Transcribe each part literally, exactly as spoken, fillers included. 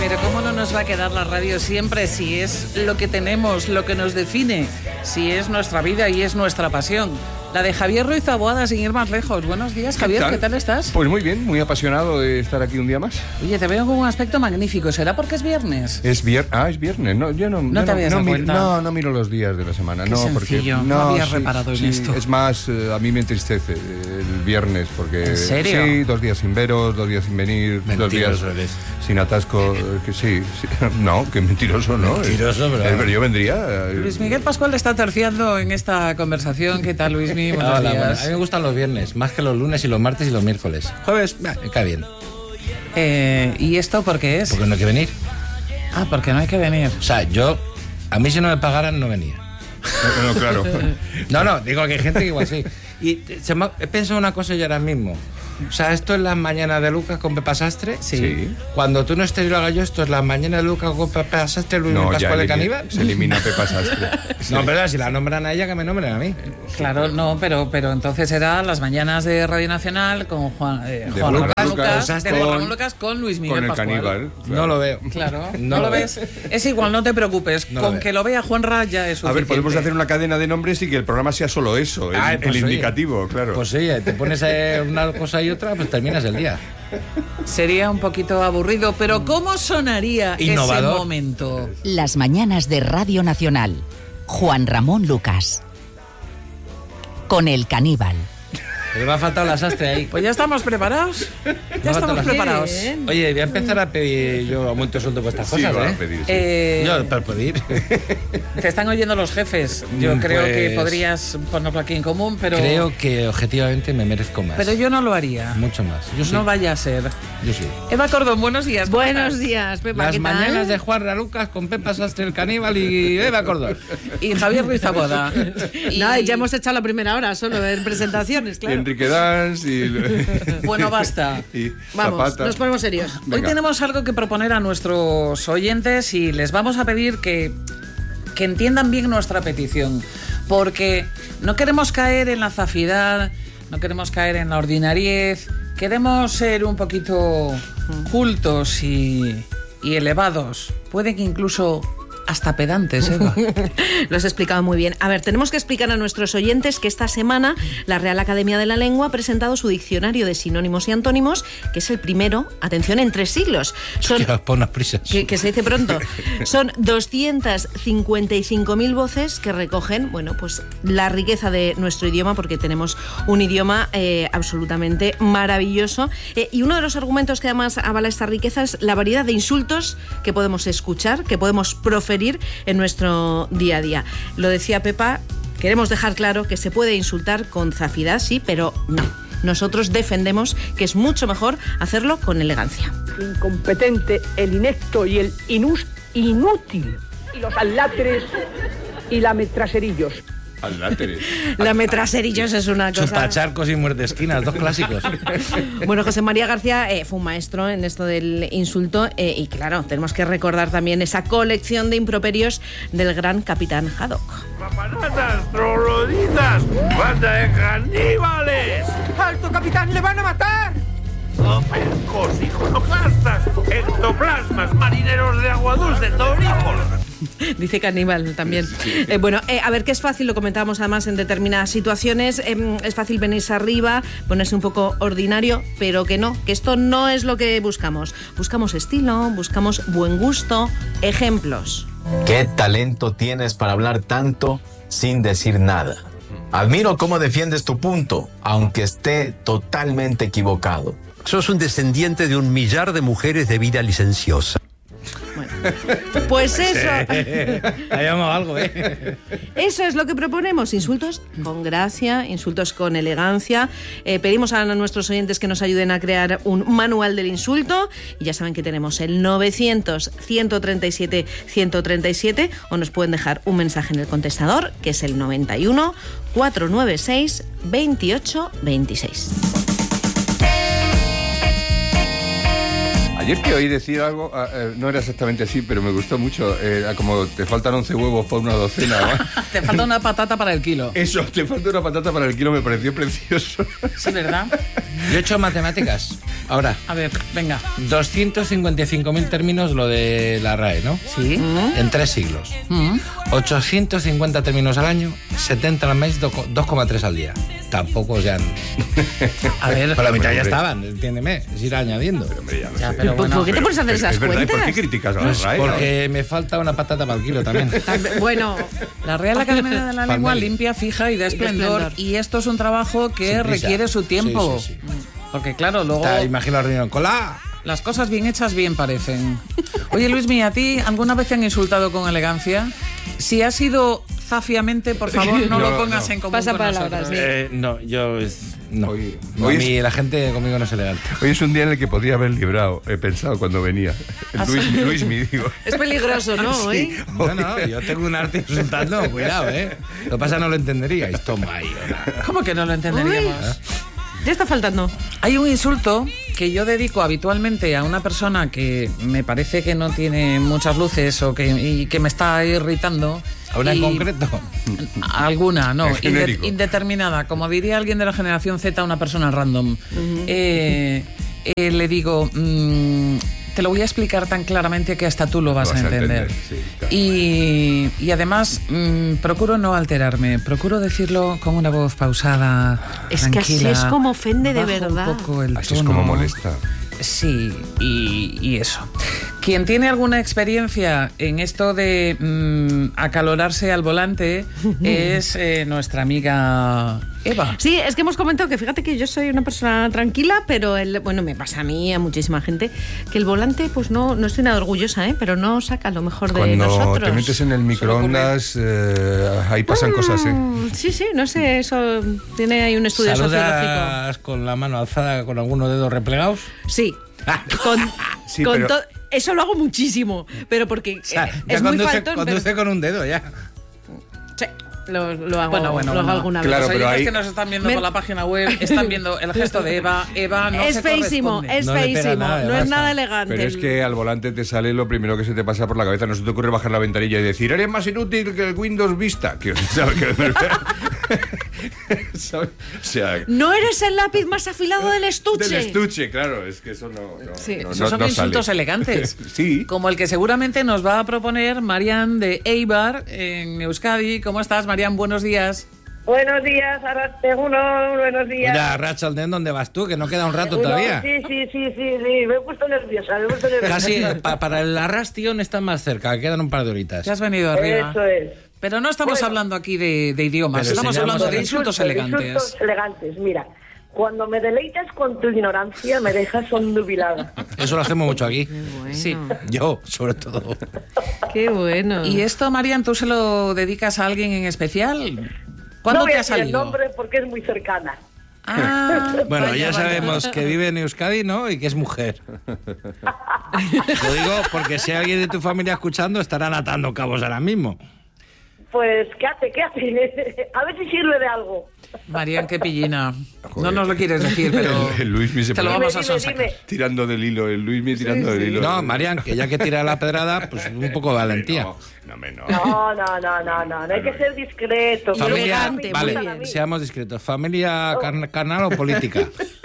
Pero ¿cómo no nos va a quedar la radio siempre si es lo que tenemos, lo que nos define, si es nuestra vida y es nuestra pasión? La de Javier Ruiz Taboada, sin ir más lejos. Buenos días, Javier, ¿qué tal, ¿Qué tal estás? Pues muy bien, muy apasionado de estar aquí un día más. Oye, te veo con un aspecto magnífico. ¿Será porque es viernes? Es viernes. Ah, es viernes. No, yo no, ¿No yo te habías no, dado no, cuenta? no, no miro los días de la semana. Qué no, sencillo, porque no, no habías sí, reparado en sí, esto. Es más, eh, a mí me entristece el viernes porque... ¿En serio? Sí, dos días sin veros, dos días sin venir, dos días eres. sin atasco. eh, Que sí, sí. No, que mentiroso, ¿no? Mentiroso, pero... Eh, pero yo vendría... eh, Luis Miguel Pascual está terciando en esta conversación. ¿Qué tal, Luis Miguel? Buenos Hola, días. bueno, a mí me gustan los viernes, más que los lunes y los martes y los miércoles. Jueves, bah, me cae bien. Eh, ¿Y esto por qué es? Porque no hay que venir. Ah, porque no hay que venir. O sea, yo, a mí si no me pagaran, no venía. No, no, claro. No, no, digo que hay gente que igual sí. Y se me, he pensado una cosa yo ahora mismo. O sea, esto es las mañanas de Lucas con Pepa Sastre. Sí. Sí. Cuando tú no estés y lo haga yo, esto es las mañanas de Lucas con Pepa Sastre, Luis No, ya Pascual de elimina- Caníbal. se elimina Pepa Sastre. No, pero si la nombran a ella, que me nombren a mí. Claro, no, pero, pero entonces era las mañanas de Radio Nacional con Juan, eh, De Juan Lucas, Ramón Lucas, Lucas, de Juan con- Ramón Lucas con Luis Miguel Con el Pascual. caníbal. No lo veo. Claro, No ¿no, lo lo veo. ves? Es igual, no te preocupes. No lo con veo. que lo vea Juanra ya es A suficiente. ver, podemos hacer una cadena de nombres y que el programa sea solo eso, el, Ay, el pues, oye. indicativo, claro. Pues sí, te pones a una cosa y otra, pues terminas el día. Sería un poquito aburrido, pero ¿cómo sonaría Innovador. ese momento? Las mañanas de Radio Nacional. Juan Ramón Lucas. Con el caníbal. Pero me ha faltado la Sastre ahí. Pues ya estamos preparados. Ya No, estamos te la- preparados. Oye, voy a empezar a pedir yo aumento de sueldo por estas Sí, cosas, va a ¿eh? pedir, sí. Eh, Yo, para pedir. te están oyendo los jefes. Yo Mm, creo pues- que podrías ponerlo aquí en común, pero, Creo que objetivamente me merezco más. pero yo no lo haría. Mucho más. Yo sí. No vaya a ser. Yo sí. Eva Cordón, buenos días. ¿cómo Buenos estás? días, Pepa, Las ¿qué tal? mañanas de Juan Lucas con Pepa Sastre, el caníbal y Eva Cordón. Y Javier Ruiz Taboada. Y- Nada, ya hemos echado la primera hora solo en presentaciones, Y claro. Enrique Dans y... Bueno, basta. y Vamos, Zapata. nos ponemos serios. Hoy Venga. tenemos algo que proponer a nuestros oyentes y les vamos a pedir que, que entiendan bien nuestra petición, porque no queremos caer en la zafidad, no queremos caer en la ordinariez, queremos ser un poquito cultos y, y elevados, puede que incluso hasta pedantes, Eva. Lo has explicado muy bien. A ver, tenemos que explicar a nuestros oyentes que esta semana la Real Academia de la Lengua ha presentado su diccionario de sinónimos y antónimos, que es el primero, atención, en tres siglos. Son, Que os pon unas prisas. que, que se dice pronto. Son doscientas cincuenta y cinco mil voces que recogen, bueno, pues la riqueza de nuestro idioma, porque tenemos un idioma eh, absolutamente maravilloso. Eh, y uno de los argumentos que además avala esta riqueza es la variedad de insultos que podemos escuchar, que podemos proferir en nuestro día a día. Lo decía Pepa, queremos dejar claro que se puede insultar con zafidad, sí, pero no. Nosotros defendemos que es mucho mejor hacerlo con elegancia. Incompetente, el inepto y el inus inútil. Y los aláteres y lametraserillos. Al láteres. La metraserillos es una cosa... Chupacharcos y muerte esquinas, dos clásicos. Bueno, José María García eh, fue un maestro en esto del insulto eh, y claro, tenemos que recordar también esa colección de improperios del gran capitán Haddock. ¡Papanatas, trogloditas, banda de caníbales! ¡Alto, capitán! ¡Le van a matar! ¡Zopercos, iconoclastas, ectoplasmas, marineros de agua dulce, torícolas! Dice Caníbal también. Eh, bueno, eh, a ver, que es fácil, lo comentábamos además en determinadas situaciones, eh, es fácil venirse arriba, ponerse un poco ordinario, pero que no, que esto no es lo que buscamos. Buscamos estilo, buscamos buen gusto, ejemplos. ¿Qué talento tienes para hablar tanto sin decir nada? Admiro cómo defiendes tu punto, aunque esté totalmente equivocado. Sos un descendiente de un millar de mujeres de vida licenciosa. Bueno, pues eso, Ahí vamos algo, ¿eh? eso es lo que proponemos, insultos con gracia, insultos con elegancia. Eh, pedimos a nuestros oyentes que nos ayuden a crear un manual del insulto y ya saben que tenemos el novecientos, ciento treinta y siete, ciento treinta y siete o nos pueden dejar un mensaje en el contestador que es el noventa y uno, cuatrocientos noventa y seis, veintiocho veintiséis. Ayer te oí decir algo, eh, no era exactamente así, pero me gustó mucho. Eh, como te faltan once huevos por una docena. Te falta una patata para el kilo. Eso, te falta una patata para el kilo, me pareció precioso. Sí, ¿verdad? Yo he hecho matemáticas. Ahora. A ver, venga. doscientos cincuenta y cinco mil términos lo de la R A E, ¿no? Sí. Mm. En tres siglos. Mm. ochocientos cincuenta términos al año, setenta al mes, dos coma tres al día. Tampoco sean... A ver... Por la mitad ya hombre. estaban, entiéndeme. Es ir añadiendo. Pero, hombre, ya lo Ya, sé. pero bueno, ¿Por qué te pones a hacer Es- esas es verdad, ¿y cuentas? ¿por qué criticas a la R A E? Porque me falta una patata para el kilo también. Bueno, La Real Academia de la Lengua Palmeli. limpia, fija y da esplendor. esplendor. Y esto es un trabajo que Sin prisa. requiere su tiempo. Sí, sí, sí. Porque claro, luego Está, imagino la reunión. ¡Cola! las cosas bien hechas bien parecen. Oye, Luismi, ¿a ti alguna vez te han insultado con elegancia? Si ha sido zafiamente, por favor, no, No, lo pongas no. en común Pasa con palabras, nosotros. sí. Eh, no, yo... es- no. Hoy- No, hoy a es- mí la gente conmigo no es elegante. Hoy es un día en el que podría haber librado, he pensado cuando venía. Luis, Luis mi digo. es peligroso, ¿no? Sí. Hoy. No, no, yo tengo un arte insultando, cuidado, ¿eh? Lo que pasa no lo entenderíais. Toma ahí, hola. ¿Cómo que no lo entenderíamos? Ya está faltando. Hay un insulto que yo dedico habitualmente a una persona que me parece que no tiene muchas luces o que, y que me está irritando. ¿A una en Y- concreto? Alguna, no, En inde- genérico. indeterminada. Como diría alguien de la generación Z, una persona random. Eh, eh, le digo, mm, te lo voy a explicar tan claramente que hasta tú lo vas, Lo vas a a entender. entender, sí, claro. y, y además, mm, procuro no alterarme, procuro decirlo con una voz pausada, Es que así tranquila, es como ofende de bajo un verdad. poco el Así es tono. como molesta. Sí, y, y eso. Quien tiene alguna experiencia en esto de mm, acalorarse al volante es eh, nuestra amiga Eva. Sí, es que hemos comentado que fíjate que yo soy una persona tranquila, pero el, bueno, me pasa a mí, a muchísima gente, que el volante, pues no, no estoy nada orgullosa, ¿eh? Pero no saca lo mejor de Cuando nosotros. te metes en el microondas, eh, ahí pasan cosas, ¿eh? Mm, Sí, sí, no sé, eso tiene ahí un estudio sociológico. ¿Saludas con la mano alzada con algunos dedos replegados? Sí. Con, Sí, con pero- to- eso lo hago muchísimo, pero porque O sea, eh, ya es muy conduce, faltón. pero- conduce con un dedo ya. Sí, lo, lo hago, Bueno, bueno, lo hago bueno. alguna Claro, Los vez. pero oyentes ahí- que nos están viendo Me- por la página web están viendo el gesto de Eva. Eva no es se feísimo, corresponde. es No le pega feísimo, nada, no es además, nada ¿no? elegante. Pero es que al volante te sale lo primero que se te pasa por la cabeza. No se te ocurre bajar la ventanilla y decir, eres más inútil que el Windows Vista. Que, ¿sabes? Que- ¿sabes? O sea, No eres el lápiz más afilado del estuche. del estuche, claro. Es que eso no, no, Sí. no, Esos no- son no insultos sale. elegantes. Sí. Como el que seguramente nos va a proponer Marian de Eibar en Euskadi. ¿Cómo estás, Marian? Buenos días. Buenos días, Arrasteguno, buenos días. Mira, Rachalden, ¿dónde vas tú? Que no queda un rato Uno, todavía. Sí, sí, sí, sí, sí, me he puesto nerviosa, me he puesto nerviosa. Casi pa- para el Arrastion está más cerca, quedan un par de horitas. Ya has venido arriba. Eso es. Pero no estamos Bueno. hablando aquí de, de idiomas, Pero estamos si hablando vamos de a- insultos elegantes. Insultos elegantes, mira. Cuando me deleitas con tu ignorancia, me dejas onnubilada. Eso lo hacemos mucho aquí. Bueno, Sí. Yo, sobre todo. Qué bueno. ¿Y esto, Marian, tú se lo dedicas a alguien en especial? ¿Cuándo No voy te a ha decir el salido? nombre porque es muy cercana. Ah, Bueno, vaya, ya vaya. sabemos que vive en Euskadi, ¿no? Y que es mujer. Lo digo porque si hay alguien de tu familia escuchando, estarán atando cabos ahora mismo. Pues, ¿qué hace? ¿Qué hace? A ver si sirve de algo. Marian, qué pillina. No Joder. nos lo quieres decir, pero El Luismi se te lo pone vamos a Dime, dime, sonsacar. dime. tirando del hilo. El Luismi tirando del hilo. No, Marian, que ya que tira la pedrada, pues un poco de valentía. No, no, me no. No, no, no, no, no, no hay que ser discreto. Y Familia, elegante, muy vale, bien. seamos discretos. ¿Familia carn- carnal o política?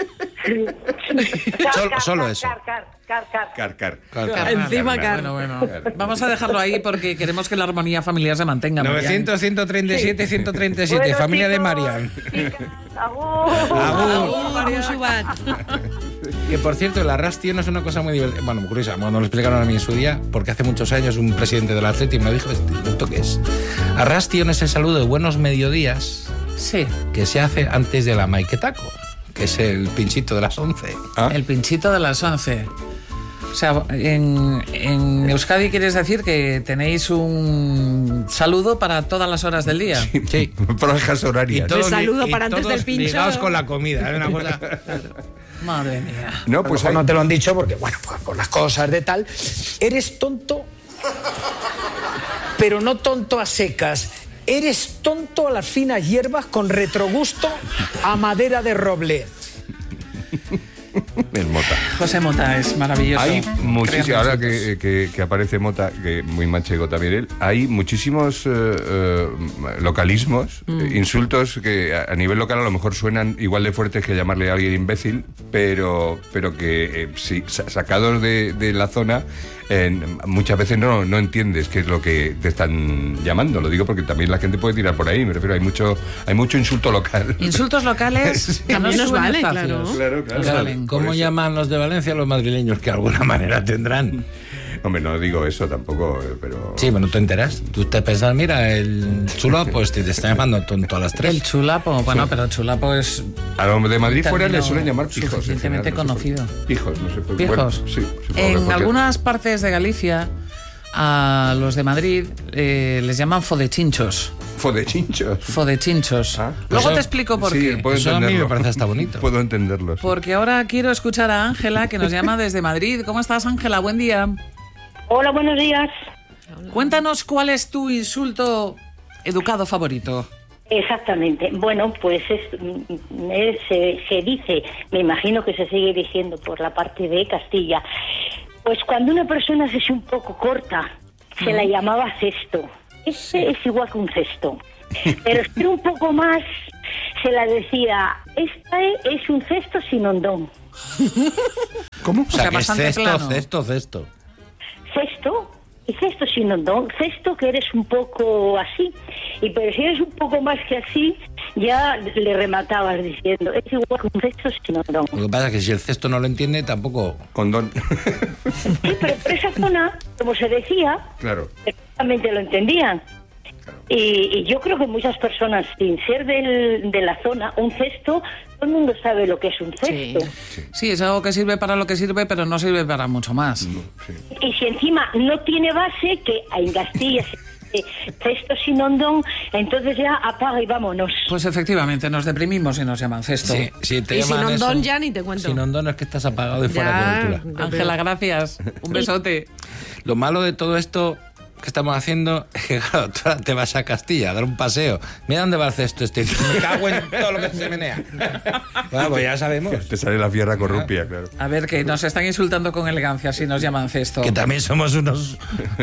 Car, Solo- car, solo car, eso. car, car, car, car. Car, car. Claro, Carnal, Encima, carnal. Bueno, bueno. Vamos a dejarlo ahí porque queremos que la armonía familiar se mantenga. Marian. novecientos, ciento treinta y siete, ciento treinta y siete, Bueno, familia de chicos, Marian. chicas, agur. Agur. Musubat. Que por cierto, el arrastio no es una cosa muy divertida. Bueno, muy curiosa, bueno, me lo explicaron a mí en su día, porque hace muchos años un presidente del Atleti me lo dijo, ¿esto qué es? Arrastio es el saludo de buenos mediodías Sí, que se hace antes de la maiketako, que es el pinchito de las once. Ah. el pinchito de las once. O sea, en, en Euskadi quieres decir que tenéis un saludo para todas las horas del día. Sí. Franjas Y horarias. todos, li- saludo y para antes todos del pincho. ligados con la comida. Es una cosa... Madre mía. No, A lo pues mejor hay- no te lo han dicho porque, bueno, pues por las cosas de tal. Eres tonto, pero no tonto a secas. Eres tonto a las finas hierbas con retrogusto a madera de roble. El Mota. José Mota es maravilloso. Hay muchísimos, ahora Créanme que, que, que aparece Mota, que muy manchego también él, hay muchísimos eh, eh, localismos, mm. insultos que a, a nivel local a lo mejor suenan igual de fuertes que llamarle a alguien imbécil, pero, pero que eh, sí, sacados de, de la zona, eh, muchas veces no, no entiendes qué es lo que te están llamando. Lo digo porque también la gente puede tirar por ahí, me refiero, hay mucho, hay mucho insulto local. Insultos locales sí. que no nos vale, claro. Claro, claro. Claro, ¿cómo llaman los de Valencia los madrileños? Que de alguna manera tendrán. Hombre, no digo eso tampoco, pero... Sí, bueno, te enteras. Tú te pensas, mira, el chulapo, pues te, te está llamando tonto a las tres. El chulapo, bueno, sí. pero chulapo es... A los de Madrid fuera le suelen llamar pijos. Suficientemente general, no conocido. Pijos, no sé por qué. Pijos. Bueno, sí, en algunas partes de Galicia, a los de Madrid eh, les llaman fodechinchos. Fodechinchos. Fodechinchos. ¿Ah? Luego eso, te explico por sí, qué. Puedo eso a mí me parece hasta bonito. Puedo entenderlo. Sí. Porque ahora quiero escuchar a Ángela, que nos llama desde Madrid. ¿Cómo estás, Ángela? Buen día. Hola, buenos días. Cuéntanos cuál es tu insulto educado favorito. Exactamente. Bueno, pues es, es, se, se dice, me imagino que se sigue diciendo por la parte de Castilla, pues cuando una persona se hace un poco corta, se la llamaba cesto. Este es igual que un cesto. Pero si un poco más, se la decía, esta es un cesto sin hondón. ¿Cómo? O sea, o sea que es cesto, plano. cesto, cesto. Cesto, y cesto sin hondón. Cesto que eres un poco así. Y pero si eres un poco más que así, ya le rematabas diciendo, es igual que un cesto sin hondón. Lo que pasa es que si el cesto no lo entiende, tampoco... Condón. Sí, pero por esa zona, como se decía, claro, perfectamente lo entendían. Claro. Y, y yo creo que muchas personas, sin ser del, de la zona, un cesto, todo el mundo sabe lo que es un cesto. Sí. Sí. sí, es algo que sirve para lo que sirve, pero no sirve para mucho más. No, sí. Y si encima no tiene base, que en Castilla se cesto sin hondón, entonces ya apaga y vámonos. Pues efectivamente, nos deprimimos y nos llaman cesto. Sí, sí, te y sin llaman hondón eso, ya ni te cuento. Sin hondón es que estás apagado de fuera de cobertura. Ángela, gracias. Un besote. Lo malo de todo esto que estamos haciendo es que, claro, tú ahora te vas a Castilla a dar un paseo. Mira dónde va el cesto este. Me cago en todo lo que se menea. Bueno, pues ya sabemos. Te sale la fierra corrupia, claro. A ver, que nos están insultando con elegancia si nos llaman cesto. Que también somos unos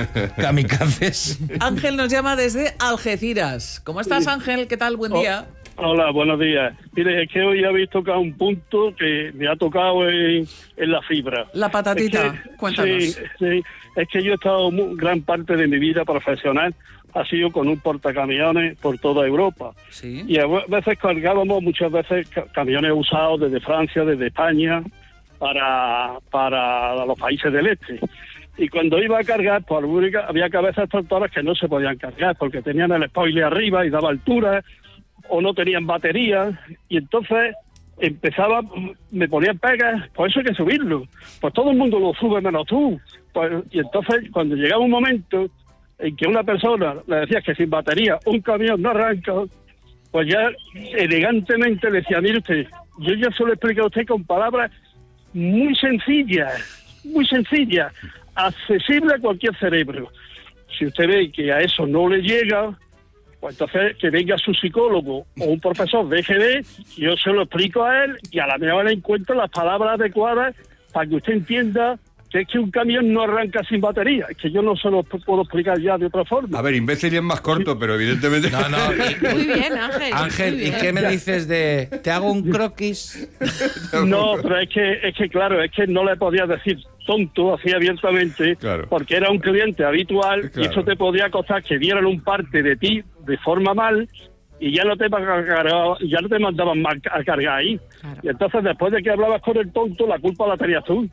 kamikazes. Ángel nos llama desde Algeciras. ¿Cómo estás, Ángel? ¿Qué tal? Buen día. Oh, hola, buenos días. Mire, es que hoy habéis tocado un punto que me ha tocado en, en la fibra. La patatita, es que, cuéntanos. Sí, sí, es que yo he estado muy, gran parte de mi vida profesional ha sido con un portacamiones por toda Europa. Sí. Y a veces cargábamos muchas veces camiones usados desde Francia, desde España, para, para los países del este. Y cuando iba a cargar, pues había cabezas tractoras que no se podían cargar porque tenían el spoiler arriba y daba altura, o no tenían batería, y entonces empezaba, me ponían pegas, pues eso hay que subirlo, pues todo el mundo lo sube menos tú, pues, y entonces cuando llegaba un momento en que una persona le decía que sin batería un camión no arranca, pues ya elegantemente le decía, mire usted, yo ya se lo he explicado a usted con palabras muy sencillas, muy sencillas, accesible a cualquier cerebro. Si usted ve que a eso no le llega, pues entonces que venga su psicólogo o un profesor de G D, yo se lo explico a él y a la mejor le encuentro las palabras adecuadas para que usted entienda que es que un camión no arranca sin batería. Es que yo no se lo puedo explicar ya de otra forma. A ver, imbécil es más corto, pero evidentemente... No, no. Muy bien, Ángel. Ángel, ¿y qué me dices de te hago un croquis? No, pero es que, es que claro, es que no le podía decir tonto así abiertamente, claro, porque era un cliente habitual, claro, y eso te podía costar que dieran un parte de ti de forma mal y ya no te ya no te mandaban mal a cargar ahí. Claro. Y entonces después de que hablabas con el tonto, la culpa la tenías tú.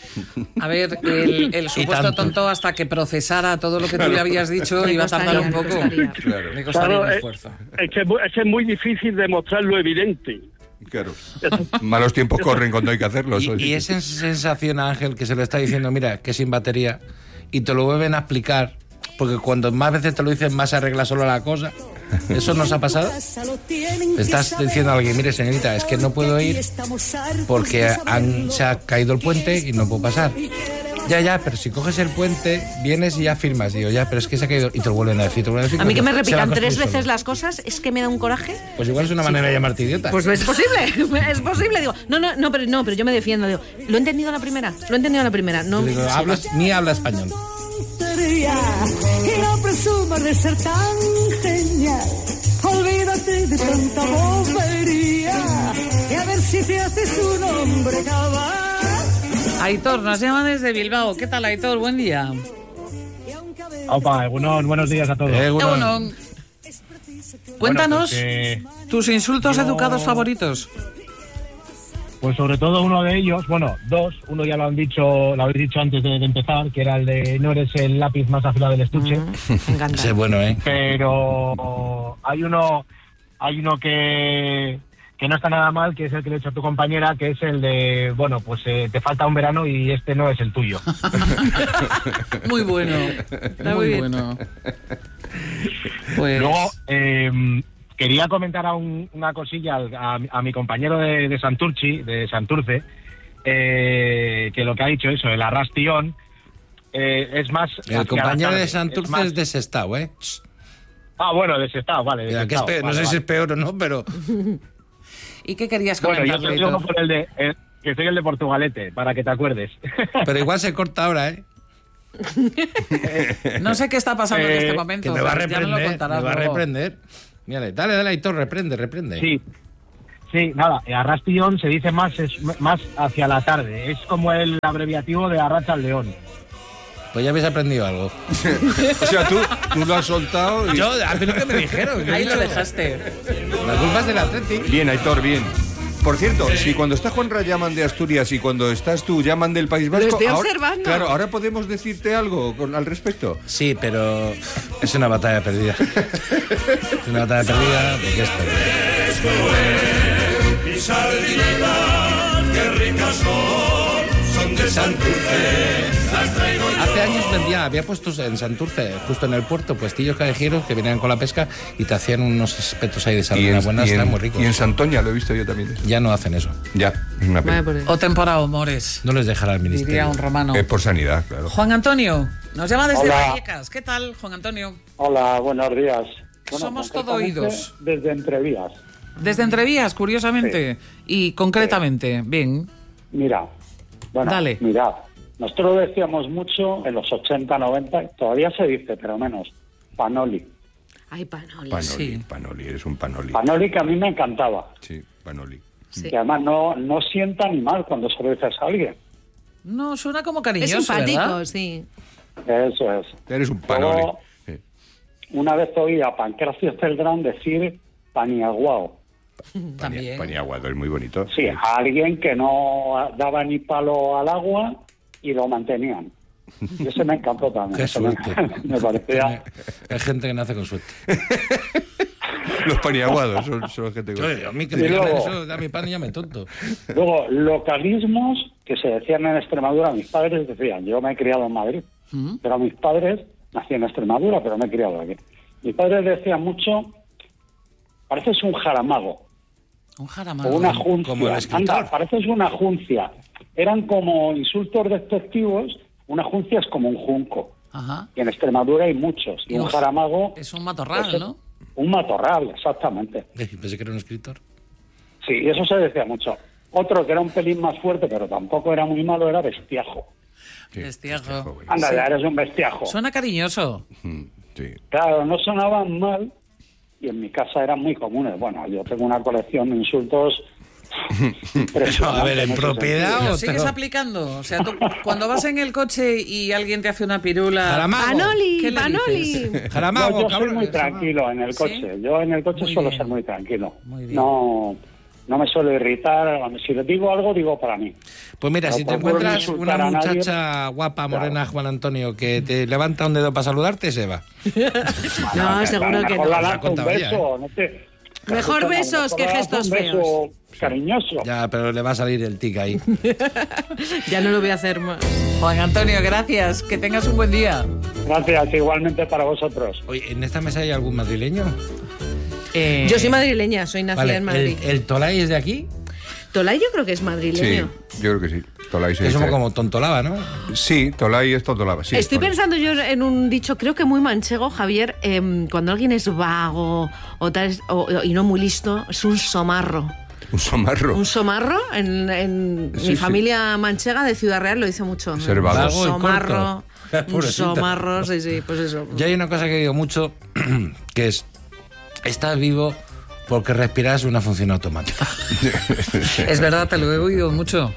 A ver, el, el supuesto tonto, hasta que procesara todo lo que tú le habías dicho, iba a tardar un poco. Claro, le costaría claro, un es, esfuerzo. Es que, es que es muy difícil demostrar lo evidente. Claro. Malos tiempos corren cuando hay que hacerlo. Y, y esa sensación, Ángel, que se lo está diciendo, mira, que sin batería, y te lo vuelven a explicar, porque cuando más veces te lo dicen, más se arregla solo la cosa. ¿Eso nos ha pasado? Estás diciendo a alguien, mire, señorita, es que no puedo ir porque han, se ha caído el puente y no puedo pasar. Ya, ya, pero si coges el puente, vienes y ya firmas. Digo, ya, pero es que se ha caído. Y te lo vuelven a decir, te lo vuelven a decir. A mí que me Se va repitan a coger tres solo. veces las cosas, es que me da un coraje. Pues igual es una manera de llamarte idiota. Pues es posible, es posible. Digo, no, no, no, pero no, pero yo me defiendo. Digo, lo he entendido a la primera, lo he entendido a la primera. No, Yo digo, sí, hablas, ni habla español. Y no presumas de ser tan genial. Olvídate de tanta bobería. Y a ver si te haces un hombre cabal. Aitor, nos llama desde Bilbao. ¿Qué tal, Aitor? Buen día. Opa, Egunon, buenos días a todos. Egunon. Cuéntanos Bueno, pues, tus insultos yo- educados favoritos. Pues sobre todo uno de ellos, bueno, dos, uno ya lo han dicho, lo habéis dicho antes de, de empezar, que era el de no eres el lápiz más afilado del estuche. Me encanta. Ese es bueno, ¿eh? Pero hay uno, hay uno que, que no está nada mal, que es el que le he hecho a tu compañera, que es el de, bueno, pues eh, te falta un verano y este no es el tuyo. Muy bueno. muy Muy bien. bueno. Pues... Luego, eh, quería comentar a un- una cosilla al- a, a mi compañero de, de Santurchi, de Santurce, eh, que lo que ha dicho eso, el arrastión, eh, es más... hacia El la compañero tarde, de es Santurce más- es desestado, ¿eh? Ah, bueno, desestado, vale. Mira, que es desestado, peor, no vale, sé si vale. es peor o no, pero... ¿Y qué querías Bueno, yo comentarle, te digo Aitor? por el de... el- que soy el de Portugalete, para que te acuerdes. Pero igual se corta ahora, ¿eh? No sé qué está pasando en Eh, este momento. Que me va a pero ya me lo reprender, contarás me va a luego. reprender. Mírale, dale, dale, Aitor, reprende, reprende. Sí, sí, nada, arrastión se dice más, es más hacia la tarde, es como el abreviativo de arracha al león. Pues ya habéis aprendido algo. O sea, tú, tú lo has soltado y... Yo, a mí lo que me dijeron. yo he Ahí lo dicho, dejaste. La culpa es del Atleti. Bien, Aitor, bien. Por cierto, si cuando está Juanra llaman de Asturias y cuando estás tú llaman del País Vasco... estoy ahora- observando. Claro, ahora podemos decirte algo con- al respecto. Sí, pero es una batalla perdida. Es una batalla perdida porque es perdida. Mis sardinitas, qué ricas son, son de Santurce, las traigo yo. Hace años vendía, había puestos en Santurce, justo en el puerto, puestillos callejeros que venían con la pesca y te hacían unos espetos ahí de Y sardina en, buenas, y en- están muy ricos. y en Santoña lo he visto yo también. Ya no hacen eso. Ya, es una pena. Vaya por él. O temporada o mores, No les dejará el diría ministerio. un romano. Es por sanidad, claro. Juan Antonio, nos llama desde Hola. Vallecas. ¿Qué tal, Juan Antonio? Hola, buenos días. Somos todo concretamente, oídos. Desde Entrevías. Desde Entrevías, curiosamente. Y concretamente, bien. Mira, bueno, Dale. mirad, nosotros decíamos mucho en los ochenta, noventa, todavía se dice, pero menos, Panoli. Ay, Panoli. Panoli, Sí. Panoli, eres un Panoli. Panoli que a mí me encantaba. Sí, Panoli. Sí. Que además no, no sienta ni mal cuando se lo dices a alguien. No, suena como Es cariñoso, simpático, ¿verdad? sí. Eso es. Eres un Panoli. Luego, Sí. una vez oí a Pancracio Celdrán decir Paniaguao. También. Paniaguado, es muy bonito. Sí, a alguien que no daba ni palo al agua y lo mantenían. Y ese me encantó también. Qué Ese me- suerte. me parecía... Hay gente que nace con suerte. Los paniaguados son, son gente con... Yo, a mí que Y me digan luego- eso, da mi pan y ya me tonto. Luego, localismos que se decían en Extremadura, mis padres decían, yo me he criado en Madrid, ¿Mm? pero mis padres, nací en Extremadura, pero me he criado aquí. Mis padres decían mucho, pareces un jaramago, Un jaramago. o una como el juncia. escritor. Anda, pareces una juncia. Eran como insultos despectivos, una juncia es como un junco. Ajá. Y en Extremadura hay muchos. Y Y un un- jaramago, Es un matorral, Pues, ¿no? un matorral, exactamente. Eh, Pensé que era un escritor. Sí, y eso se decía mucho. Otro que era un pelín más fuerte, pero tampoco era muy malo, era bestiajo. Sí, Bestiajo. bueno. Anda, Sí. ya eres un bestiajo. Suena cariñoso. Mm, Sí. Claro, no sonaban mal y en mi casa eran muy comunes. Bueno, yo tengo una colección de insultos impresionante A ver, ¿en ese propiedad sentido. o ¿Lo sigues te- aplicando? O sea, tú, cuando vas en el coche y alguien te hace una pirula... Jaramago. Panoli, ¿Qué le Panoli. dices? Jaramago, Yo, yo soy cabrón. muy tranquilo en el ¿Sí? coche. Yo en el coche Muy suelo bien. ser muy tranquilo. Muy bien. No, no me suelo irritar. Si le digo algo, digo para mí. Pues mira, No si te procuro no encuentras insultar una a nadie. muchacha guapa, morena, Juan Antonio, que te levanta un dedo para saludarte, se va. No, seguro que Mejor no. la Os ha lanzo un contado ya, beso. No te... Mejor Escúchame, besos mejor que la lanzo gestos un beso feos. cariñoso. Ya, pero le va a salir el tic ahí. Ya no lo voy a hacer más. Juan Antonio, gracias. Que tengas un buen día. Gracias, igualmente para vosotros. Oye, ¿en esta mesa hay algún madrileño? Eh, Yo soy madrileña, soy nacida Vale, en Madrid. ¿el, el Tolai es de aquí? Tolai yo creo que es Sí, madrileño. yo creo que sí. Tolai se Es dice. como tontolaba, ¿no? Sí, Tolai es tontolaba. Sí, Estoy Tolai. pensando yo en un dicho, creo que muy manchego, Javier, eh, cuando alguien es vago o tal, o, o- y no muy listo, es un somarro. Un somarro. Un somarro, en, en Sí, mi sí. familia manchega de Ciudad Real lo dice mucho. Ser vago. Un Vago y somarro, corto. un Pobrecita. somarro, sí, sí, pues eso. Yo hay una cosa que digo mucho, que es, estás vivo porque respiras una función automática. Es verdad, te lo he oído mucho.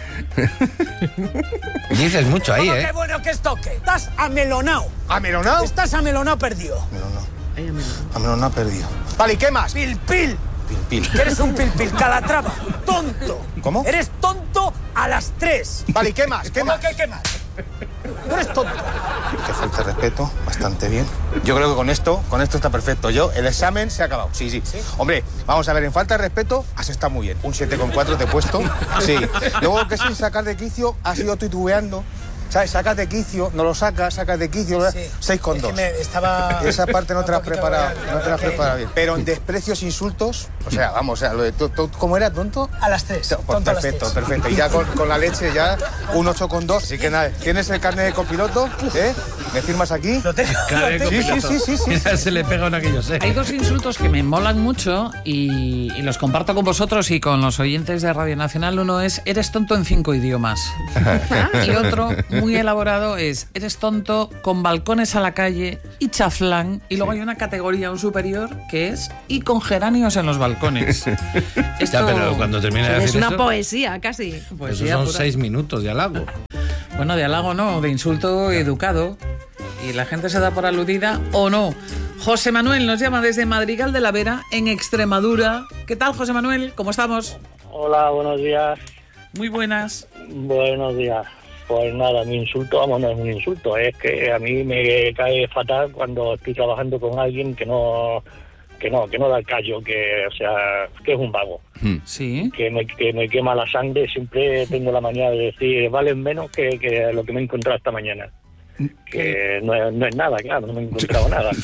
Dices mucho ahí, ¿Cómo ¿eh? qué bueno que es toque? Estás amelonao. ¿Amelonao? Estás amelonao perdido. Amelonao perdido. Vale, ¿y qué más? Pil, pil. Pil, Que eres un pil, pil, calatrava. Tonto. ¿Cómo? Eres tonto a las tres. Vale, ¿y qué más? ¿Qué ¿Cómo más? que qué más? Tú eres tonto. Que falta de respeto, bastante bien. Yo creo que con esto, con esto está perfecto. Yo, el examen se ha acabado. Sí, sí. Hombre, vamos a ver, en falta de respeto, has estado muy bien. Un siete coma cuatro te he puesto. Sí. Luego que sin sacar de quicio, has ido titubeando. ¿Sabes? Sacas de quicio, no lo sacas, sacas de quicio, seis coma dos. Es que me estaba- Esa parte no te la has un poquito preparado, mal, no te la has ok. preparado bien. Pero en desprecios, insultos, o sea, vamos, o sea, lo de to- to- ¿cómo era, tonto? A las tres. Pues Tonto a las perfecto, tres. perfecto. Y ya con, con la leche ya un ocho coma dos. Así que nada, ¿tienes el carnet de copiloto? ¿Eh? ¿Me firmas aquí? Lo tengo. Claro, lo Sí, tengo. sí, sí, sí, sí. Mira, se le pega un aquello, sé. Hay dos insultos que me molan mucho y, y los comparto con vosotros y con los oyentes de Radio Nacional. Uno es, eres tonto en cinco idiomas. Y otro, muy elaborado, es, eres tonto con balcones a la calle y chaflán. Y luego hay una categoría, un superior, que es, y con geranios en los balcones. Ya, pero cuando termine de Es decir una eso, poesía, casi. eso Poesía son pura. seis minutos de halago. Bueno, de halago no, de insulto educado. Y la gente se da por aludida o no. José Manuel nos llama desde Madrigal de la Vera, en Extremadura. ¿Qué tal, José Manuel? ¿Cómo estamos? Hola, buenos días. Muy buenas. Buenos días. Pues nada, mi insulto, vamos, no es un insulto, es que a mí me cae fatal cuando estoy trabajando con alguien que no que no, que no da el callo, que, o sea, que es un vago. Sí. Que me, que me quema la sangre, siempre tengo la manía de decir, valen menos que, que lo que me he encontrado esta mañana. Que no es, no es nada, claro, no me he encontrado nada.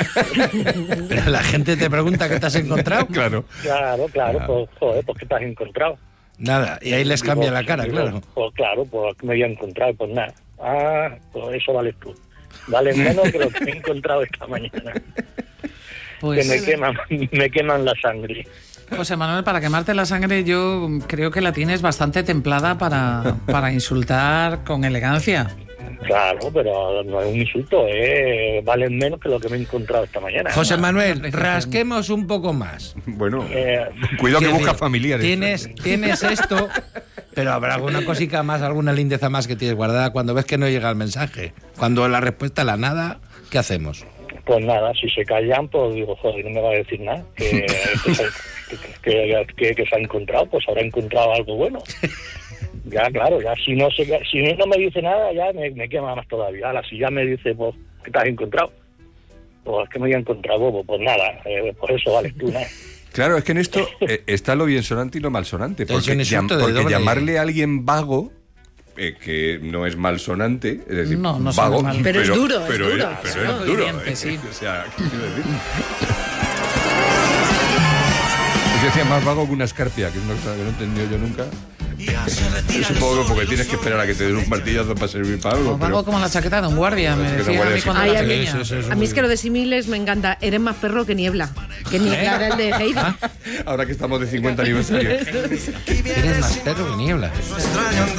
Pero la gente te pregunta qué te has encontrado. Claro. Claro, claro, pues joder, pues ¿qué te has encontrado? Nada, y ahí les cambia la cara, digo, claro. Pues claro, pues me voy a encontrar, pues nada. Ah, pues eso vales tú. Vale menos que lo que me he encontrado esta mañana. Pues- Que me queman, me queman la sangre. José Manuel, para quemarte la sangre yo creo que la tienes bastante templada para, para insultar con elegancia. Claro, pero no es un insulto, eh, valen menos que lo que me he encontrado esta mañana. José Manuel, rasquemos un poco más. Bueno, Eh, cuidado que Quiero busca decir, familiares. Tienes, tienes esto, pero habrá alguna cosica más, alguna lindeza más que tienes guardada cuando ves que no llega el mensaje. Cuando la respuesta es la nada, ¿qué hacemos? Pues nada, si se callan, pues digo, joder, no me va a decir nada. Que, que, se- que, que- que se ha encontrado, pues habrá encontrado algo bueno. Ya, claro, ya si no se, si no me dice nada, ya me, me quema más todavía. Ahora, si ya me dice, pues, ¿qué te has encontrado? Pues, ¿qué me voy a encontrar, bobo? Pues nada, eh, pues eso vales tú, nada. Claro, es que en esto eh, está lo bien sonante y lo mal sonante. Es Porque, un insulto llam- de porque doble- llamarle a alguien vago, eh, que no es malsonante, es decir, No, no suena vago, mal. Pero es duro, es pero duro. pero Suena es duro. hiriente, eh, sí. O sea, ¿qué quiero decir? Yo decía más vago que una escarpia, que es una cosa que no he entendido yo nunca. Yo supongo que porque tienes que esperar a que te den un martillazo para servir para algo. Os vago Pero... como la chaqueta de un guardia, me Es que no decía a guardia mí sí. cuando Ay, era a mí- pequeña. A mí es que lo de símiles me encanta. Eres más perro que niebla. Que niebla era el de Heidi. Ahora que estamos de cincuenta aniversario. Eres más perro que niebla.